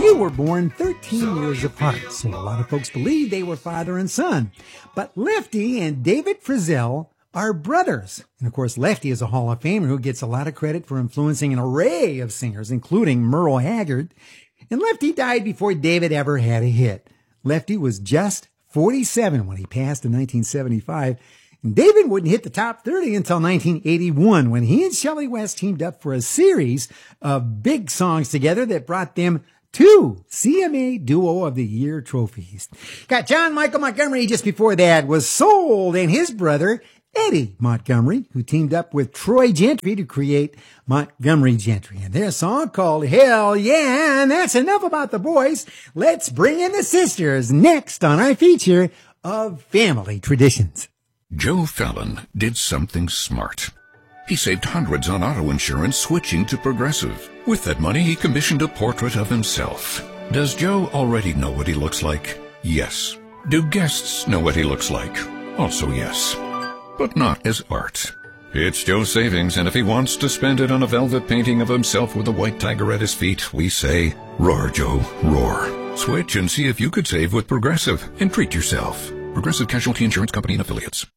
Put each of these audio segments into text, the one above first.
two were born 13 years apart, so a lot of folks believe they were father and son. But Lefty and David Frizzell are brothers. And of course, Lefty is a Hall of Famer who gets a lot of credit for influencing an array of singers, including Merle Haggard. And Lefty died before David ever had a hit. Lefty was just 47 when he passed in 1975. And David wouldn't hit the top 30 until 1981 when he and Shelley West teamed up for a series of big songs together that brought them 2 CMA Duo of the Year trophies. Got John Michael Montgomery just before that was Soul, and his brother Eddie Montgomery, who teamed up with Troy Gentry to create Montgomery Gentry, and their song called Hell Yeah. And that's enough about the boys. Let's bring in the sisters next on our feature of family traditions. Joe Fallon did something smart. He saved hundreds on auto insurance switching to Progressive. With that money, he commissioned a portrait of himself. Does Joe already know what he looks like? Yes. Do guests know what he looks like? Also yes. But not as art. It's Joe's savings, and if he wants to spend it on a velvet painting of himself with a white tiger at his feet, we say, roar, Joe, roar. Switch and see if you could save with Progressive and treat yourself. Progressive Casualty Insurance Company and Affiliates.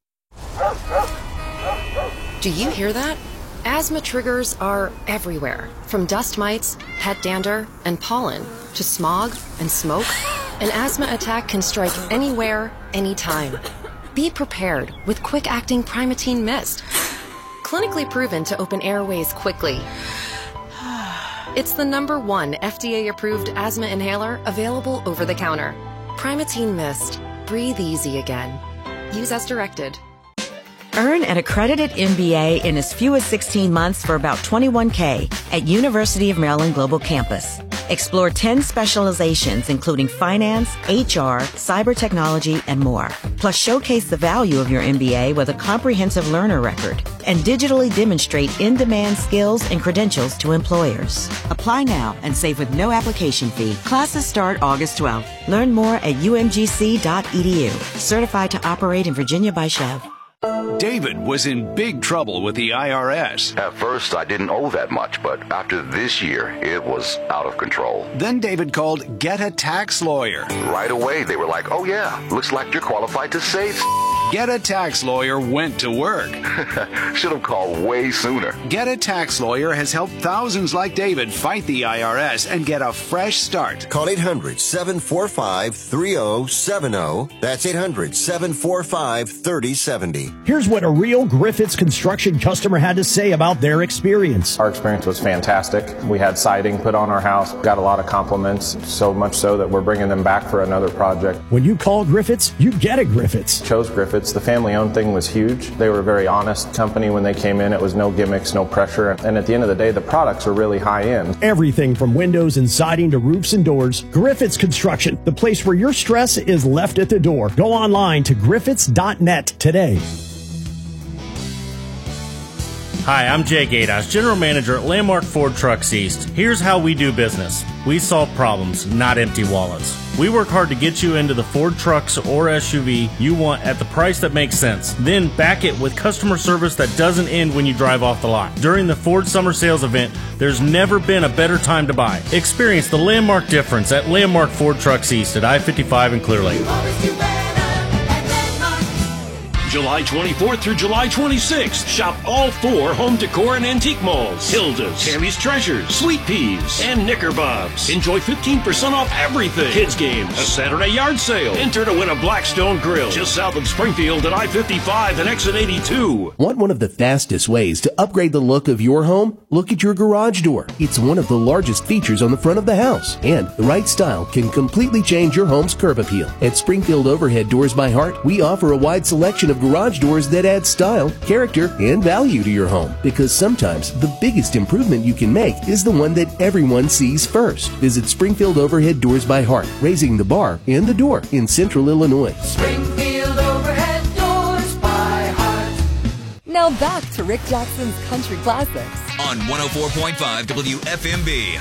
Do you hear that? Asthma triggers are everywhere, from dust mites, pet dander, and pollen, to smog and smoke. An asthma attack can strike anywhere, anytime. Be prepared with quick-acting Primatene Mist. Clinically proven to open airways quickly. It's the #1 FDA-approved asthma inhaler available over the counter. Primatene Mist. Breathe easy again. Use as directed. Earn an accredited MBA in as few as 16 months for about $21K at University of Maryland Global Campus. Explore 10 specializations, including finance, HR, cyber technology, and more. Plus, showcase the value of your MBA with a comprehensive learner record and digitally demonstrate in-demand skills and credentials to employers. Apply now and save with no application fee. Classes start August 12th. Learn more at umgc.edu. Certified to operate in Virginia by Chev. David was in big trouble with the IRS. At first, I didn't owe that much, but after this year, it was out of control. Then David called Get a Tax Lawyer. Right away, they were like, oh yeah, looks like you're qualified to save. Get a Tax Lawyer went to work. Should have called way sooner. Get a Tax Lawyer has helped thousands like David fight the IRS and get a fresh start. Call 800-745-3070. That's 800-745-3070. Here's what a real Griffiths Construction customer had to say about their experience. Our experience was fantastic. We had siding put on our house, got a lot of compliments, so much so that we're bringing them back for another project. When you call Griffiths, you get a Griffiths. Chose Griffiths. The family-owned thing was huge. They were a very honest company when they came in. It was no gimmicks, no pressure. And at the end of the day, the products were really high-end. Everything from windows and siding to roofs and doors. Griffiths Construction, the place where your stress is left at the door. Go online to griffiths.net today. Hi, I'm Jay Gatos, General Manager at Landmark Ford Trucks East. Here's how we do business. We solve problems, not empty wallets. We work hard to get you into the Ford trucks or SUV you want at the price that makes sense. Then back it with customer service that doesn't end when you drive off the lot. During the Ford Summer Sales event, there's never been a better time to buy. Experience the Landmark difference at Landmark Ford Trucks East at I-55 in Clear Lake. July 24th through July 26th. Shop all 4 home decor and antique malls. Hilda's, Tammy's Treasures, Sweet Peas, and Knicker Bob's. Enjoy 15% off everything. Kids games, a Saturday yard sale. Enter to win a Blackstone grill just south of Springfield at I-55 and exit 82. Want one of the fastest ways to upgrade the look of your home? Look at your garage door. It's one of the largest features on the front of the house, and the right style can completely change your home's curb appeal. At Springfield Overhead Doors by Heart, we offer a wide selection of garage doors that add style, character, and value to your home. Because sometimes the biggest improvement you can make is the one that everyone sees first. Visit Springfield Overhead Doors by Heart, raising the bar and the door in Central Illinois. Springfield Overhead Doors by Heart. Now back to Rick Jackson's Country Classics on 104.5 WFMB.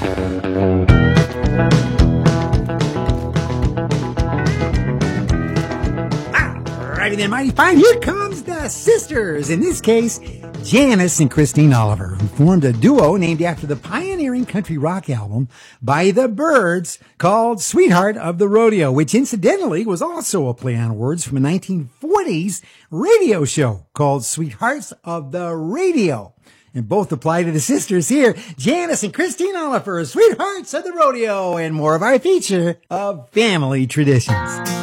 Alrighty then, mighty fine. Here comes the sisters. In this case, Janice and Christine Oliver, who formed a duo named after the pioneering country rock album by the Byrds called Sweetheart of the Rodeo, which incidentally was also a play on words from a 1940s radio show called Sweethearts of the Radio. And both apply to the sisters here, Janice and Christine Oliver, Sweethearts of the Rodeo, and more of our feature of family traditions.